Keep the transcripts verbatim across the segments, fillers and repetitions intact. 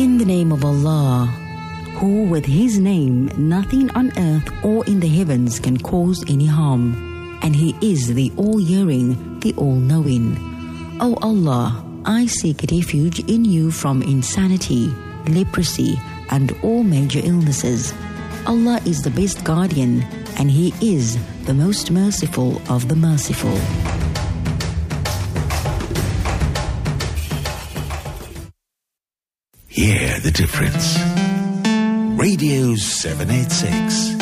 In the name of Allah, who with His name nothing on earth or in the heavens can cause any harm, and He is the all-hearing, the all-knowing. O Allah, I seek refuge in You from insanity, leprosy, and all major illnesses. Allah is the best guardian, and He is the most merciful of the merciful. Hear the difference. Radio seven eighty-six.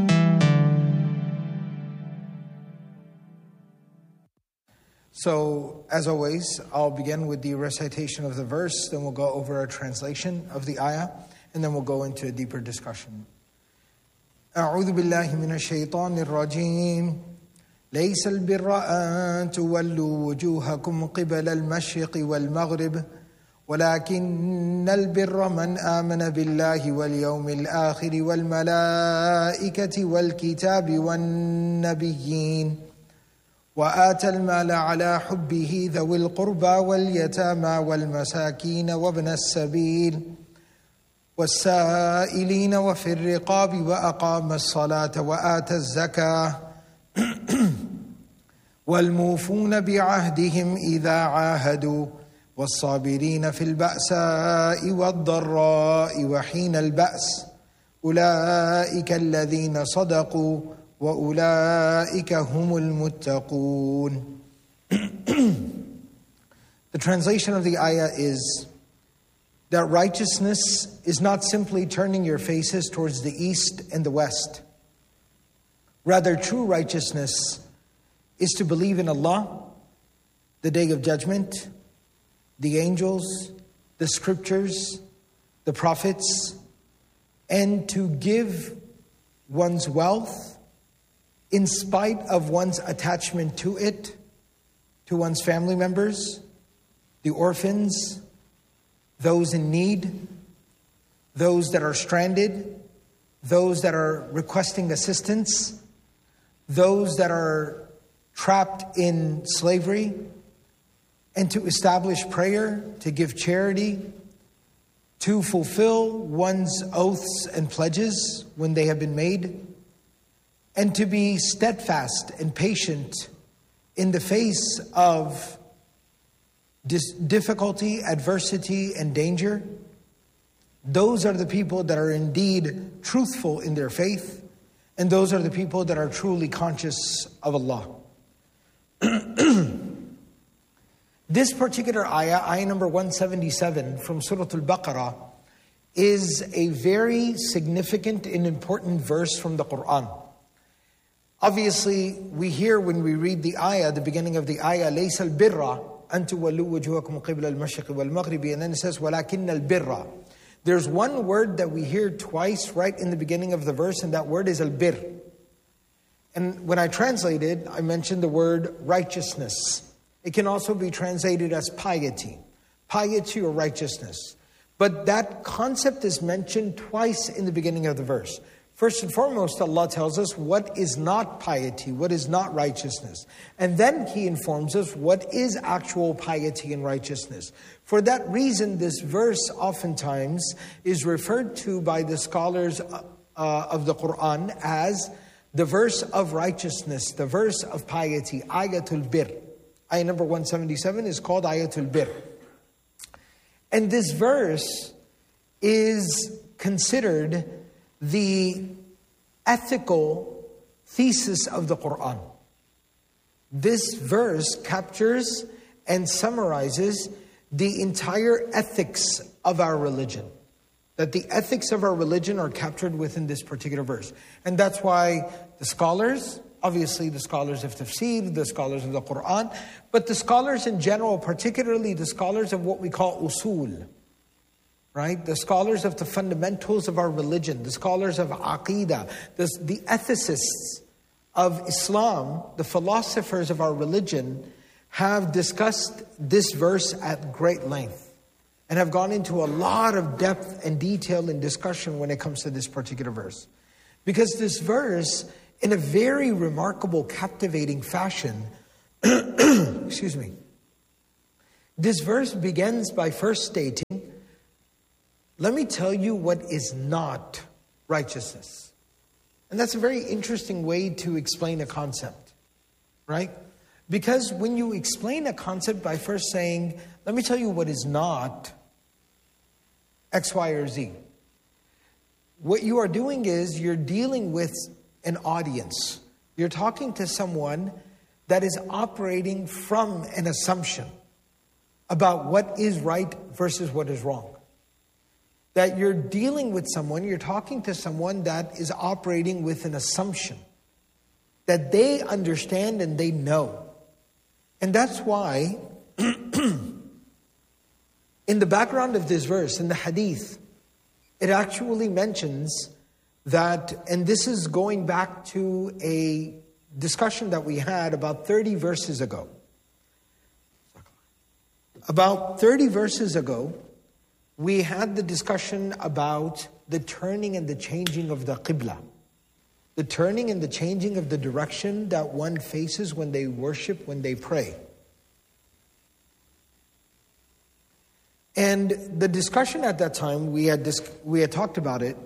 So, as always, I'll begin with the recitation of the verse, then we'll go over a translation of the ayah, and then we'll go into a deeper discussion. أعوذ بالله من الشيطان الرجيم ليس البر أن تولوا وجوهكم قبل المشرق والمغرب ولكن البر من آمن بالله واليوم الآخر والملائكة والكتاب والنبيين وآتى المال على حبه ذوي القربى واليتامى والمساكين وابن السبيل والسائلين وفي الرقاب وأقام الصلاة وآتى الزكاة والموفون بعهدهم إذا عاهدوا والصابرين في البأساء والضراء وحين البأس أولئك الذين صدقوا وَأُولَٰئِكَ هُمُ الْمُتَّقُونَ. The translation of the ayah is that righteousness is not simply turning your faces towards the east and the west. Rather, true righteousness is to believe in Allah, the Day of Judgment, the angels, the scriptures, the prophets, and to give one's wealth in spite of one's attachment to it, to one's family members, the orphans, those in need, those that are stranded, those that are requesting assistance, those that are trapped in slavery, and to establish prayer, to give charity, to fulfill one's oaths and pledges when they have been made, and to be steadfast and patient in the face of dis- difficulty, adversity, and danger. Those are the people that are indeed truthful in their faith, and those are the people that are truly conscious of Allah. This particular ayah, ayah number one seventy-seven from Surah Al-Baqarah, is a very significant and important verse from the Quran. Obviously, we hear when we read the ayah, the beginning of the ayah, لَيْسَ الْبِرَّ أَن تُوَلُّوا وُجُوهَكُمْ قِبْلَ الْمَشْرِقِ وَالْمَغْرِبِ, and then it says, وَلَكِنَّ الْبِرَّ. There's one word that we hear twice right in the beginning of the verse, and that word is al-bir. And when I translated, I mentioned the word righteousness. It can also be translated as piety. Piety or righteousness. But that concept is mentioned twice in the beginning of the verse. First and foremost, Allah tells us what is not piety, what is not righteousness. And then He informs us what is actual piety and righteousness. For that reason, this verse oftentimes is referred to by the scholars uh, of the Quran as the verse of righteousness, the verse of piety, Ayatul Bir. Ayah number one seventy-seven is called Ayatul Bir. And this verse is considered the ethical thesis of the Quran. This verse captures and summarizes the entire ethics of our religion. That the ethics of our religion are captured within this particular verse. And that's why the scholars, obviously the scholars of tafsir, the scholars of the Quran, but the scholars in general, particularly the scholars of what we call usul, right? The scholars of the fundamentals of our religion, the scholars of Aqidah, the, the ethicists of Islam, the philosophers of our religion, have discussed this verse at great length and have gone into a lot of depth and detail and discussion when it comes to this particular verse. Because this verse, in a very remarkable, captivating fashion, excuse me, this verse begins by first stating, let me tell you what is not righteousness. And that's a very interesting way to explain a concept, right? Because when you explain a concept by first saying, let me tell you what is not X, Y, or Z. What you are doing is you're dealing with an audience. You're talking to someone that is operating from an assumption about what is right versus what is wrong. That you're dealing with someone, you're talking to someone that is operating with an assumption that they understand and they know. And that's why in the background of this verse, in the hadith, it actually mentions that, and this is going back to a discussion that we had about thirty verses ago. About thirty verses ago, we had the discussion about the turning and the changing of the qibla. The turning and the changing of the direction that one faces when they worship, when they pray. And the discussion at that time, we had dis- we had talked about it,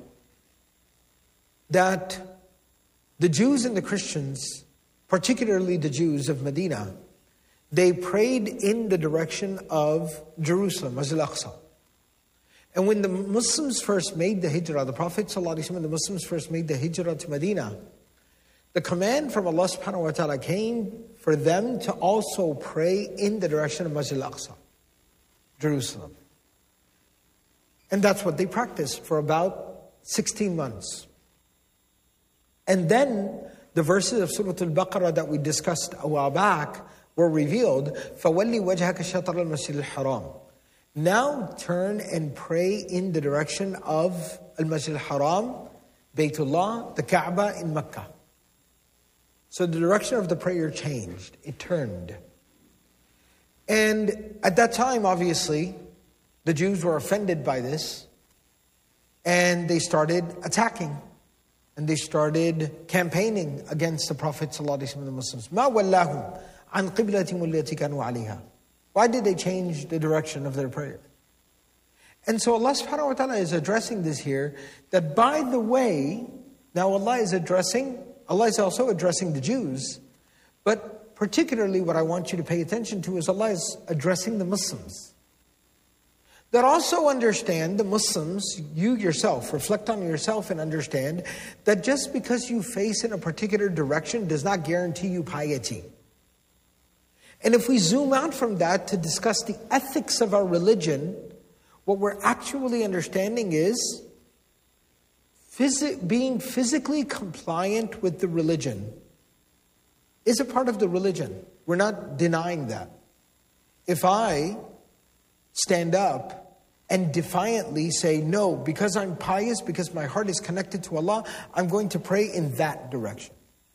that the Jews and the Christians, particularly the Jews of Medina, they prayed in the direction of Jerusalem, Masjid al-Aqsa. And when the Muslims first made the hijrah, the Prophet ﷺ and the Muslims first made the hijrah to Medina, the command from Allah subhanahu wa ta'ala came for them to also pray in the direction of Masjid al-Aqsa, Jerusalem. And that's what they practiced for about sixteen months. And then the verses of Surah Al-Baqarah that we discussed a while back were revealed. فَوَلِّ وَجْهَكَ شَطْرَ الْمَسْجِدِ الْحَرَامِ. Now turn and pray in the direction of Al-Masjid Al-Haram, Baytullah, the Kaaba in Mecca. So the direction of the prayer changed. It turned. And at that time, obviously, the Jews were offended by this. And they started attacking. And they started campaigning against the Prophet ﷺ and the Muslims. مَا وَلَّاهُمْ عَنْ قِبْلَةِهِمُ الَّتِي كَانُوا عَلَيْهَا. Why did they change the direction of their prayer? And so Allah subhanahu wa ta'ala is addressing this here, that by the way, now Allah is addressing, Allah is also addressing the Jews, but particularly what I want you to pay attention to is Allah is addressing the Muslims. That also understand, the Muslims, you yourself, reflect on yourself and understand that just because you face in a particular direction does not guarantee you piety. And if we zoom out from that to discuss the ethics of our religion, what we're actually understanding is phys- being physically compliant with the religion is a part of the religion. We're not denying that. If I stand up and defiantly say, no, because I'm pious, because my heart is connected to Allah, I'm going to pray in that direction.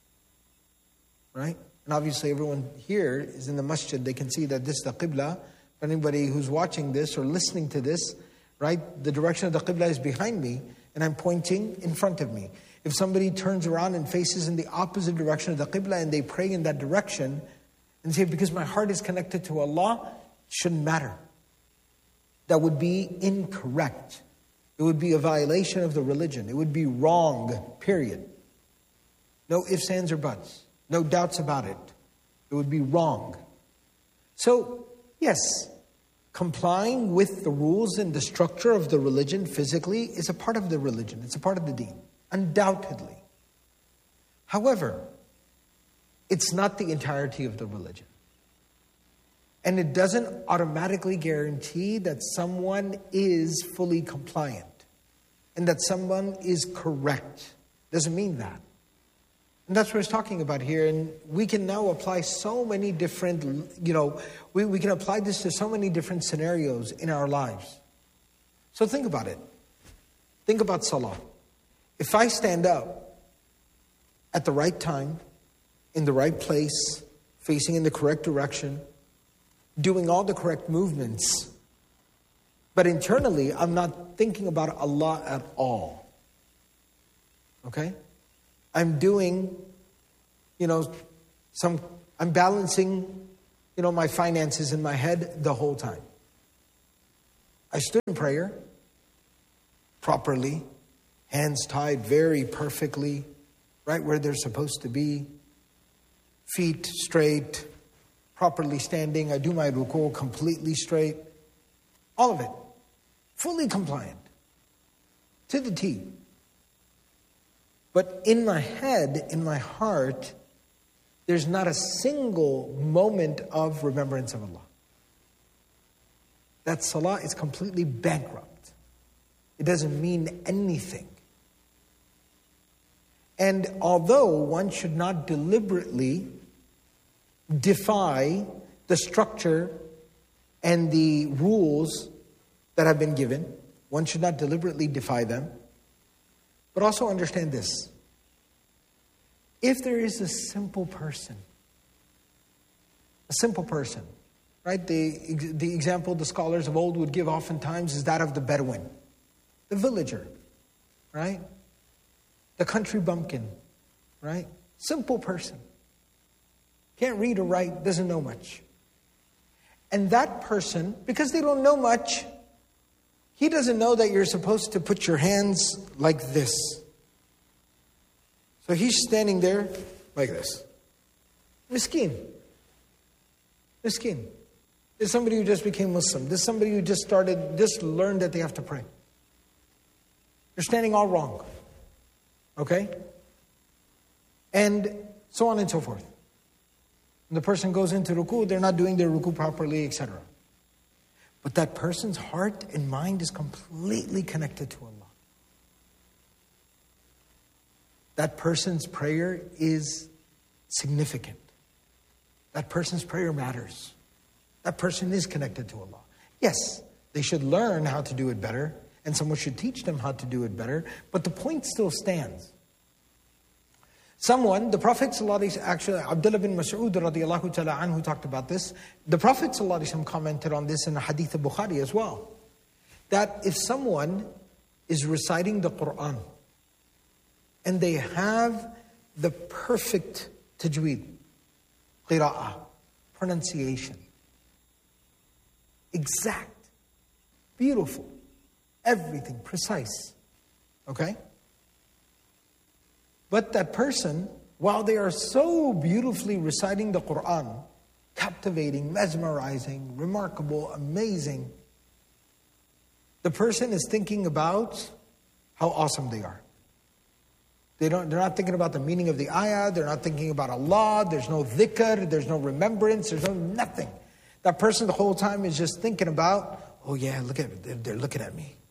Right? And obviously everyone here is in the masjid. They can see that this is the qibla. For anybody who's watching this or listening to this, right? The direction of the qibla is behind me and I'm pointing in front of me. If somebody turns around and faces in the opposite direction of the qibla and they pray in that direction and say, because my heart is connected to Allah, it shouldn't matter. That would be incorrect. It would be a violation of the religion. It would be wrong, period. No ifs, ands, or buts. No doubts about it. It would be wrong. So, yes, complying with the rules and the structure of the religion physically is a part of the religion. It's a part of the deen, undoubtedly. However, it's not the entirety of the religion. And it doesn't automatically guarantee that someone is fully compliant and that someone is correct. Doesn't mean that. And that's what he's talking about here. And we can now apply so many different, you know, we, we can apply this to so many different scenarios in our lives. So think about it. Think about salah. If I stand up at the right time, in the right place, facing in the correct direction, doing all the correct movements, but internally I'm not thinking about Allah at all. Okay? I'm doing, you know, some, I'm balancing, you know, my finances in my head the whole time. I stood in prayer, properly, hands tied very perfectly, right where they're supposed to be, feet straight, properly standing. I do my ruku completely straight. All of it. Fully compliant. To the T. But in my head, in my heart, there's not a single moment of remembrance of Allah. That salah is completely bankrupt. It doesn't mean anything. And although one should not deliberately defy the structure and the rules that have been given, one should not deliberately defy them, but also understand this. If there is a simple person, a simple person, right? The, the example the scholars of old would give oftentimes is that of the Bedouin, the villager, right? The country bumpkin, right? Simple person. Can't read or write, doesn't know much. And that person, because they don't know much, he doesn't know that you're supposed to put your hands like this. So he's standing there like this. Miskin. Miskin. There's somebody who just became Muslim. There's somebody who just started, just learned that they have to pray. They're standing all wrong. Okay? And so on and so forth. When the person goes into ruku, they're not doing their ruku properly, et cetera. But that person's heart and mind is completely connected to Allah. That person's prayer is significant. That person's prayer matters. That person is connected to Allah. Yes, they should learn how to do it better, and someone should teach them how to do it better, but the point still stands. Someone, the Prophet ﷺ, actually, Abdullah bin Mas'ud radiallahu ta'ala anhu talked about this. The Prophet ﷺ commented on this in the Hadith of Bukhari as well. That if someone is reciting the Quran and they have the perfect tajweed, qira'ah, pronunciation, exact, beautiful, everything precise, okay? But that person, while they are so beautifully reciting the Quran, captivating, mesmerizing, remarkable, amazing, the person is thinking about how awesome they are. They don't, they're not thinking about the meaning of the ayah, they're not thinking about Allah, there's no dhikr, there's no remembrance, there's no nothing. That person the whole time is just thinking about, oh yeah, look at they're, they're looking at me.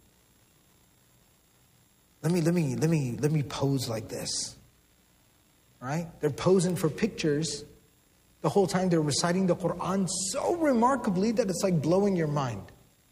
Let me, let me, let me, let me pose like this. Right? They're posing for pictures the whole time they're reciting the Quran so remarkably that it's like blowing your mind.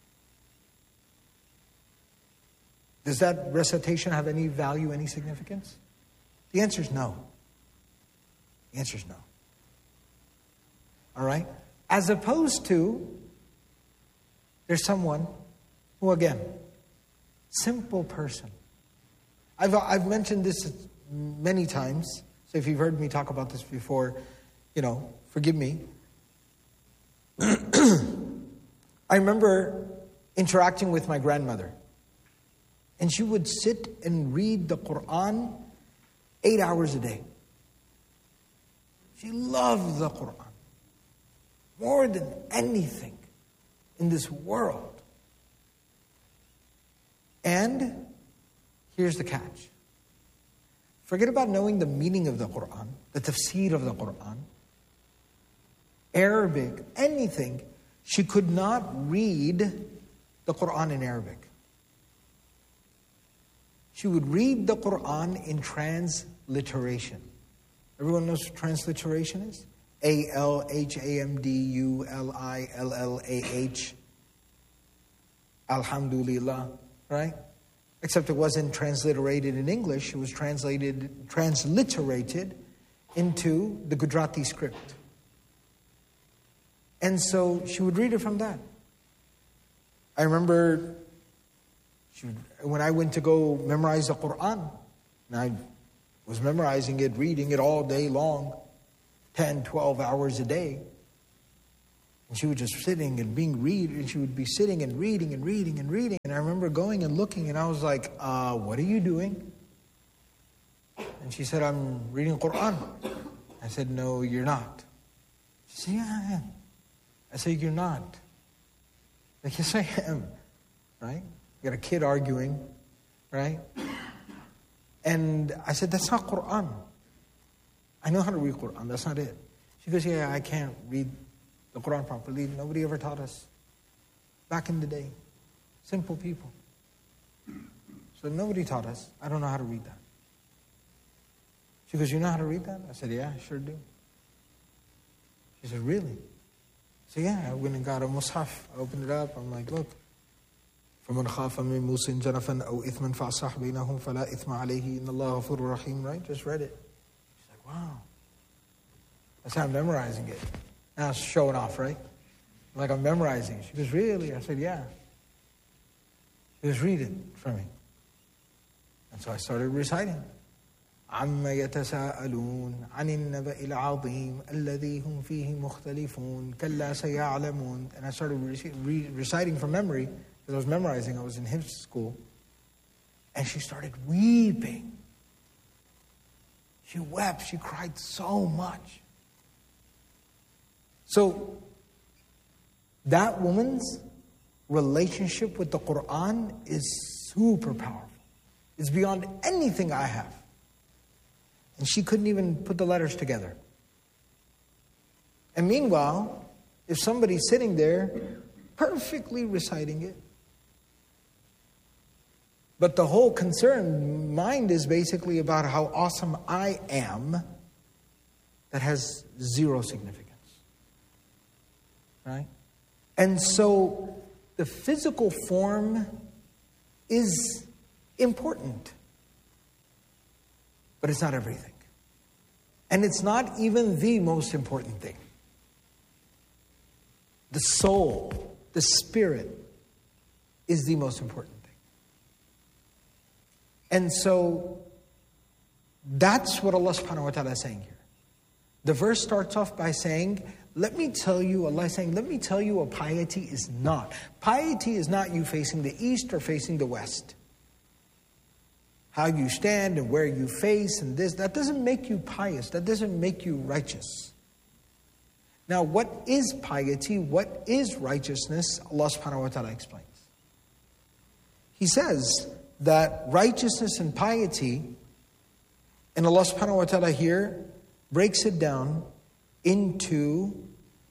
Does that recitation have any value, any significance? The answer is no. The answer is no. All right? As opposed to, there's someone who, again, simple person. I've, I've mentioned this many times, so if you've heard me talk about this before, you know, forgive me. I remember interacting with my grandmother, and she would sit and read the Quran eight hours a day. She loved the Quran more than anything in this world. And here's the catch. Forget about knowing the meaning of the Quran, the tafsir of the Quran, Arabic, anything. She could not read the Quran in Arabic. She would read the Quran in transliteration. Everyone knows what transliteration is? A L H A M D U L I L L A H. Alhamdulillah, right? Except it wasn't transliterated in English. It was translated, transliterated into the Gujarati script. And so she would read it from that. I remember she would, when I went to go memorize the Quran, and I was memorizing it, reading it all day long, ten, twelve hours a day. And she was just sitting and being read, and she would be sitting and reading and reading and reading. And I remember going and looking, and I was like, uh, what are you doing? And she said, I'm reading Quran. I said, no, you're not. She said, yeah, I am. I said, you're not. Like, yes, I am. Right? You got a kid arguing, right? And I said, that's not Quran. I know how to read Quran. That's not it. She goes, yeah, I can't read the Quran properly. Nobody ever taught us. Back in the day. Simple people. So nobody taught us. I don't know how to read that. She goes, you know how to read that? I said, yeah, I sure do. She said, really? I said, yeah, I went and got a mushaf. I opened it up. I'm like, look. فَمَنْ خَافَ مِنْ مُوسٍ جَنَفًا أَوْ إِثْمًا فَأَصْلَحَ بَيْنَهُمْ فَلَا إِثْمَ عَلَيْهِ إِنَّ اللَّهَ غَفُورٌ رَحِيمٌ. Right? Just read it. She's like, wow. I said, I'm memorizing it. And I was showing off, right? I'm like, I'm memorizing it. She goes, really? I said, yeah. She goes, read it for me. And so I started reciting. عَمَّ يَتَسَاءَلُونَ عَنِ النَّبَإِ الْعَظِيمِ الَّذِي هُمْ فِيهِ مُخْتَلِفُونَ كَلَّا سَيَعْلَمُونَ. And I started re- re- reciting from memory, because I was memorizing. I was in hifz school. And she started weeping. She wept. She cried so much. So, that woman's relationship with the Quran is super powerful. It's beyond anything I have. And she couldn't even put the letters together. And meanwhile, if somebody's sitting there perfectly reciting it, but the whole concern, mind is basically about how awesome I am, that has zero significance. Right? And so the physical form is important. But it's not everything. And it's not even the most important thing. The soul, the spirit, is the most important thing. And so that's what Allah subhanahu wa ta'ala is saying here. The verse starts off by saying, let me tell you, Allah is saying, let me tell you what piety is not. Piety is not you facing the east or facing the west. How you stand and where you face and this, that doesn't make you pious. That doesn't make you righteous. Now, what is piety? What is righteousness? Allah subhanahu wa ta'ala explains. He says that righteousness and piety, and Allah subhanahu wa ta'ala here breaks it down into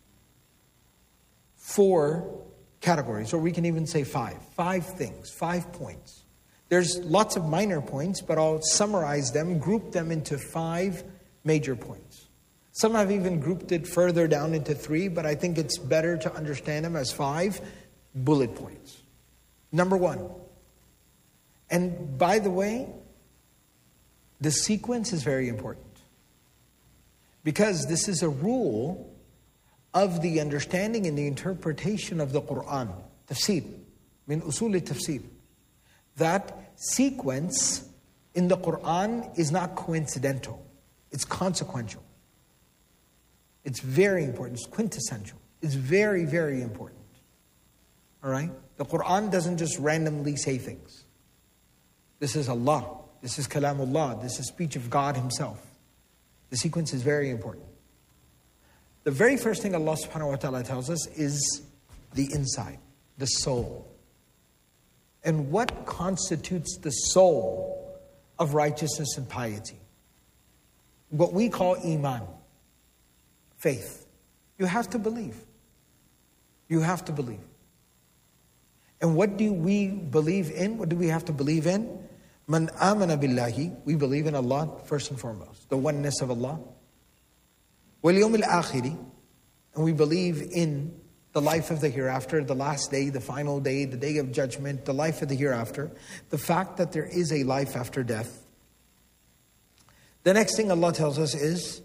four categories, or we can even say five. Five things, five points. There's lots of minor points, but I'll summarize them, group them into five major points. Some have even grouped it further down into three, but I think it's better to understand them as five bullet points. Number one. And by the way, the sequence is very important. Because this is a rule of the understanding and the interpretation of the Quran. Tafsir. Min usul al-tafsir. That sequence in the Quran is not coincidental. It's consequential. It's very important. It's quintessential. It's very, very important. All right? The Quran doesn't just randomly say things. This is Allah. This is Kalamullah. This is speech of God Himself. The sequence is very important. The very first thing Allah subhanahu wa ta'ala tells us is the inside, the soul. And what constitutes the soul of righteousness and piety? What we call iman, faith. You have to believe. You have to believe. And what do we believe in? What do we have to believe in? Man amana billahi, we believe in Allah first and foremost, the oneness of Allah. Wal yawm al-akhiri, and we believe in the life of the hereafter, the last day, the final day, the day of judgment, the life of the hereafter, the fact that there is a life after death. The next thing Allah tells us is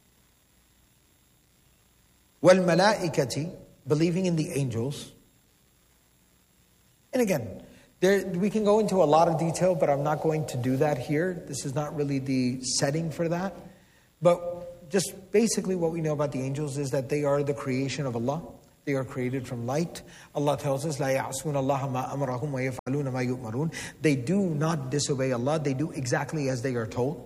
wal malaikati, believing in the angels. And again, there, we can go into a lot of detail, but I'm not going to do that here. This is not really the setting for that. But just basically what we know about the angels is that they are the creation of Allah. They are created from light. Allah tells us, لا يعصون الله ما أمرهم ويفعلون ما يؤمرون. They do not disobey Allah. They do exactly as they are told.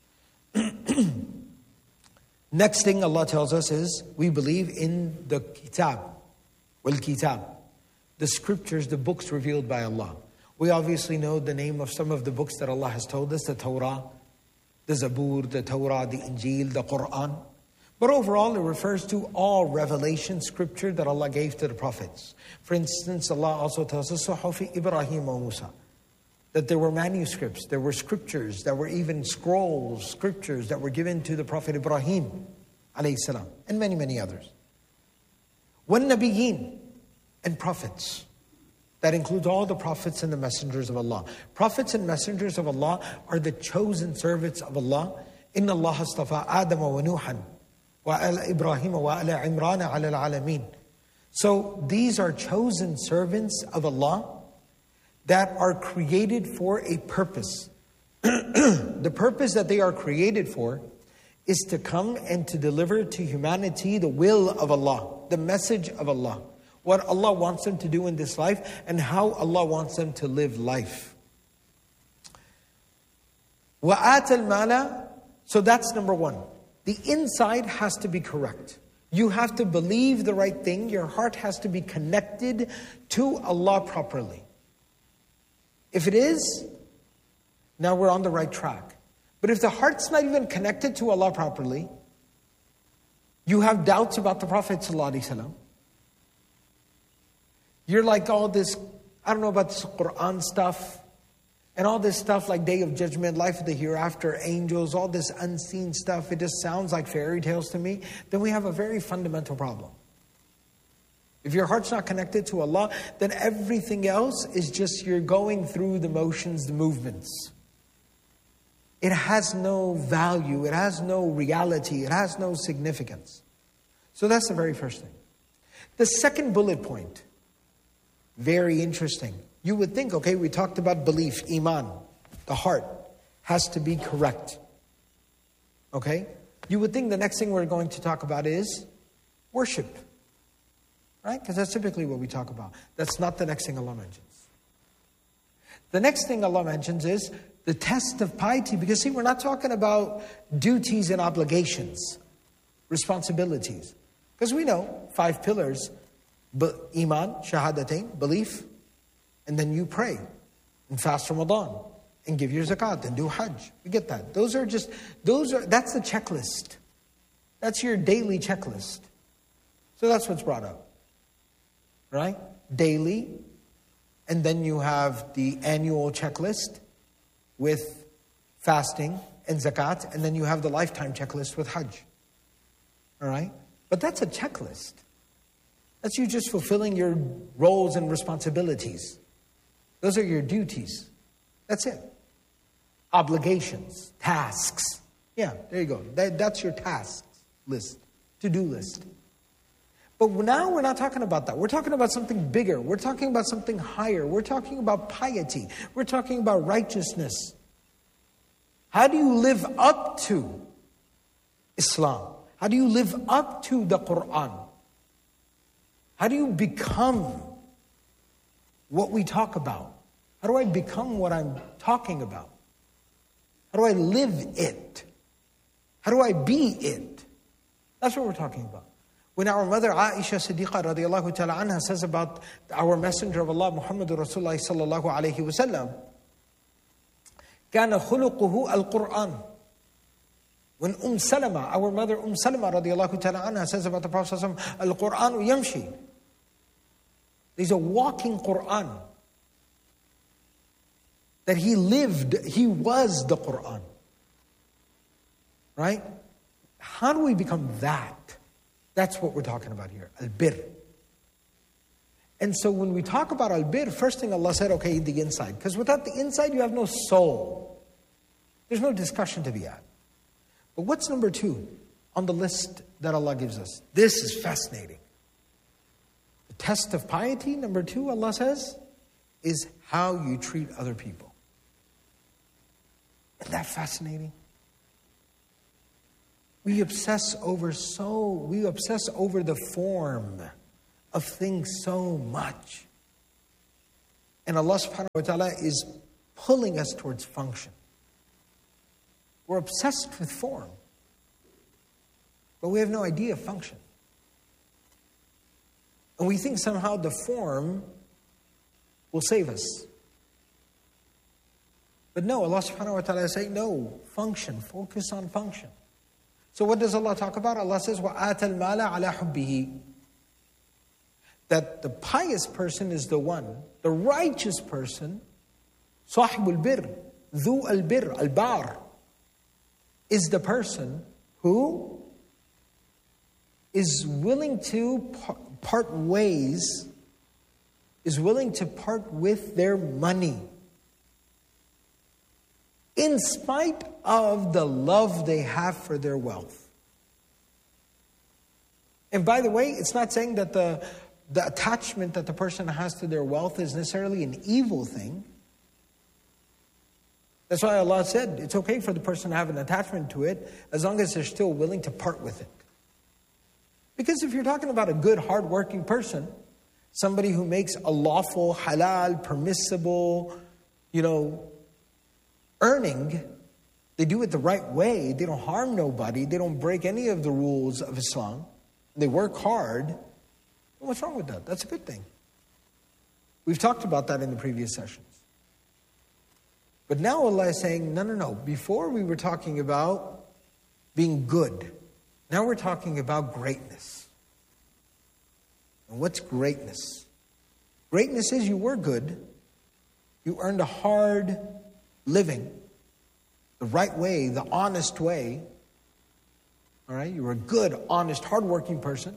Next thing Allah tells us is, we believe in the kitab, wal kitab, the scriptures, the books revealed by Allah. We obviously know the name of some of the books that Allah has told us, the Torah, the Zabur, the Torah, the Injil, the Quran. But overall, it refers to all revelation scripture that Allah gave to the prophets. For instance, Allah also tells us, Suhufi Ibrahim wa Musa, that there were manuscripts, there were scriptures, there were even scrolls, scriptures that were given to the Prophet Ibrahim, alayhi salam, and many, many others. Wan Nabiyyin, and prophets. That includes all the prophets and the messengers of Allah. Prophets and messengers of Allah are the chosen servants of Allah. Inna Allah astafa Adam wa Nuhan wa ala Ibrahim wa ala Imran ala al-alamin. So these are chosen servants of Allah that are created for a purpose. The purpose that they are created for is to come and to deliver to humanity the will of Allah, the message of Allah, what Allah wants them to do in this life and how Allah wants them to live life. وَآتَ الْمَالَ. So that's number one. The inside has to be correct. You have to believe the right thing. Your heart has to be connected to Allah properly. If it is, now we're on the right track. But if the heart's not even connected to Allah properly, you have doubts about the Prophet ﷺ. You're like all this, I don't know about this Quran stuff, and all this stuff like Day of Judgment, life of the hereafter, angels, all this unseen stuff, it just sounds like fairy tales to me. Then we have a very fundamental problem. If your heart's not connected to Allah, then everything else is just you're going through the motions, the movements. It has no value, it has no reality, it has no significance. So that's the very first thing. The second bullet point, very interesting. You would think, okay, we talked about belief, iman, the heart has to be correct. Okay? You would think the next thing we're going to talk about is worship. Right? Because that's typically what we talk about. That's not the next thing Allah mentions. The next thing Allah mentions is the test of piety. Because see, we're not talking about duties and obligations, responsibilities. Because we know five pillars, but iman, shahadatain, belief, and then you pray and fast Ramadan and give your zakat and do hajj. We get that. Those are just, those are, that's the checklist. That's your daily checklist. So that's what's brought up. Right? Daily. And then you have the annual checklist with fasting and zakat. And then you have the lifetime checklist with hajj. All right? But that's a checklist. That's you just fulfilling your roles and responsibilities. Those are your duties. That's it. Obligations, tasks. Yeah, there you go. That, that's your tasks list, to-do list. But now we're not talking about that. We're talking about something bigger. We're talking about something higher. We're talking about piety. We're talking about righteousness. How do you live up to Islam? How do you live up to the Quran? How do you become what we talk about? How do I become what I'm talking about? How do I live it? How do I be it? That's what we're talking about. When our mother Aisha Siddiqa radiallahu ta'ala anha says about our messenger of Allah, Muhammadur Rasulullah sallallahu alayhi wa sallam, كَانَ خُلُقُهُ الْقُرْآنِ. When Umm Salama, our mother Umm Salama radiallahu ta'ala anha says about the Prophet sallallahu alayhi wa sallam, Al-Qur'an yamshi. He's a walking Qur'an. That he lived, he was the Qur'an. Right? How do we become that? That's what we're talking about here. Al-Bir. And so when we talk about al-Bir, first thing Allah said, okay, the inside. Because without the inside, you have no soul. There's no discussion to be had. But what's number two on the list that Allah gives us? This is fascinating. The test of piety, number two, Allah says, is how you treat other people. Isn't that fascinating? We obsess over so, we obsess over the form of things so much. And Allah subhanahu wa ta'ala is pulling us towards function. We're obsessed with form, but we have no idea of function. And we think somehow the form will save us. But no, Allah subhanahu wa ta'ala is saying, no, function, focus on function. So what does Allah talk about? Allah says, وَآتَ الْمَالَ عَلَى حُبِّهِ. That the pious person is the one, the righteous person, صاحب البر, ذو البر, البار, is the person who is willing to part ways, is willing to part with their money in spite of the love they have for their wealth. And by the way, it's not saying that the, the attachment that the person has to their wealth is necessarily an evil thing. That's why Allah said it's okay for the person to have an attachment to it as long as they're still willing to part with it. Because if you're talking about a good, hard-working person, somebody who makes a lawful, halal, permissible, you know, earning, they do it the right way, they don't harm nobody, they don't break any of the rules of Islam, they work hard, what's wrong with that? That's a good thing. We've talked about that in the previous sessions. But now Allah is saying, no, no, no. Before we were talking about being good. Now we're talking about greatness. And what's greatness? Greatness is you were good. You earned a hard living. The right way, the honest way. All right? You were a good, honest, hardworking person.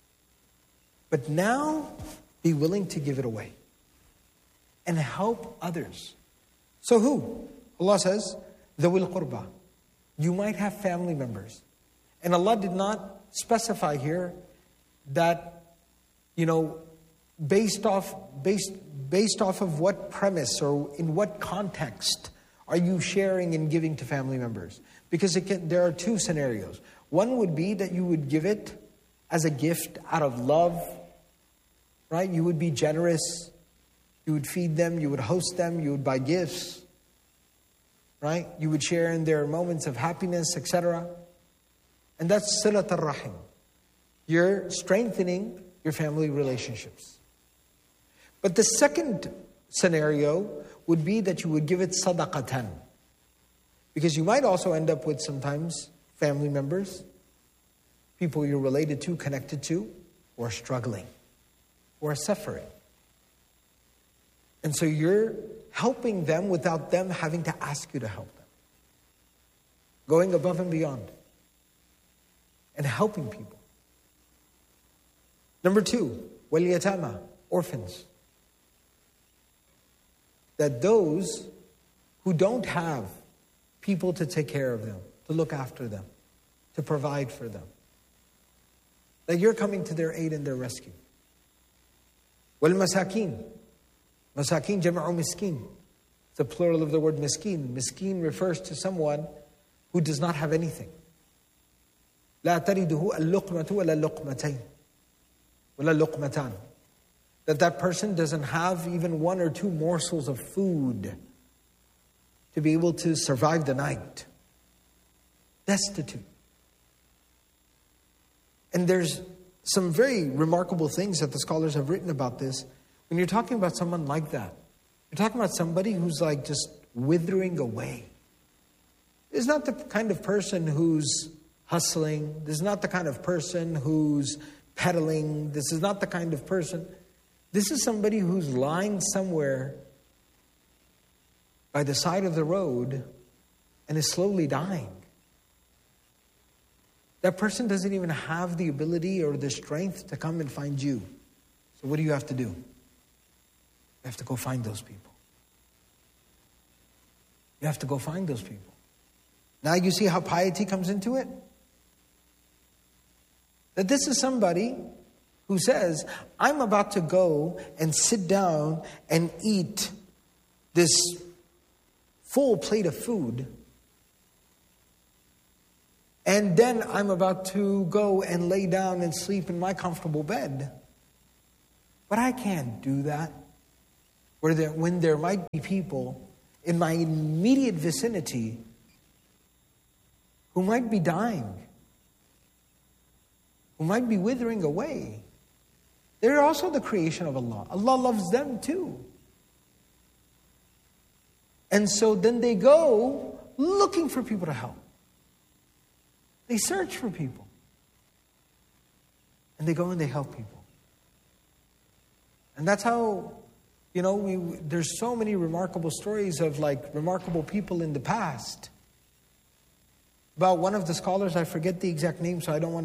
But now be willing to give it away. And help others. So who? Allah says, ذَوِي الْقُرْبَى. You might have family members. And Allah did not specify here that, you know, based off, based, based off of what premise or in what context are you sharing and giving to family members. Because it can, there are two scenarios. One would be that you would give it as a gift out of love, right? You would be generous. You would feed them, you would host them, you would buy gifts, right? You would share in their moments of happiness, et cetera. And that's silat al-rahim. You're strengthening your family relationships. But the second scenario would be that you would give it sadaqatan. Because you might also end up with sometimes family members, people you're related to, connected to, who are struggling, who are suffering. And so you're helping them without them having to ask you to help them. Going above and beyond. And helping people. Number two, waliyatama, orphans. That those who don't have people to take care of them, to look after them, to provide for them, that you're coming to their aid and their rescue. Wal-masakin. Masakin jama'u miskin. It's a plural of the word miskin. Miskin refers to someone who does not have anything. لا ترده اللقمة ولا اللقمتين ولا اللقمتان. That that person doesn't have even one or two morsels of food to be able to survive the night. Destitute. And there's some very remarkable things that the scholars have written about this. When you're talking about someone like that, you're talking about somebody who's like just withering away. This is not the kind of person who's hustling. This is not the kind of person who's peddling. This is not the kind of person. This is somebody who's lying somewhere by the side of the road and is slowly dying. That person doesn't even have the ability or the strength to come and find you. So what do you have to do? You have to go find those people. You have to go find those people. Now you see how piety comes into it? That this is somebody who says, I'm about to go and sit down and eat this full plate of food. And then I'm about to go and lay down and sleep in my comfortable bed. But I can't do that. Where there, when there might be people in my immediate vicinity who might be dying, who might be withering away. They're also the creation of Allah. Allah loves them too. And so then they go looking for people to help. They search for people. And they go and they help people. And that's how, you know, we, there's so many remarkable stories of like remarkable people in the past. About one of the scholars, I forget the exact name, so I don't want